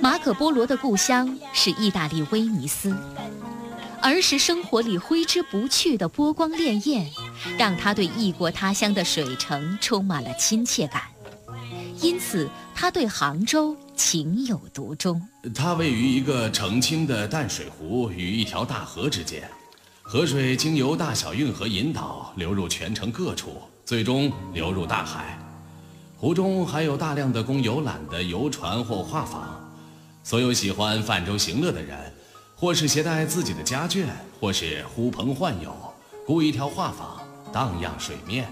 马可·波罗的故乡是意大利威尼斯，儿时生活里挥之不去的波光潋滟，让他对异国他乡的水城充满了亲切感，因此他对杭州情有独钟。 它位于一个澄清的淡水湖与一条大河之间，河水经由大小运河引导流入全城各处，最终流入大海。湖中还有大量的供游览的游船或画舫，所有喜欢泛舟行乐的人，或是携带自己的家眷，或是呼朋唤友，雇一条画舫荡漾水面。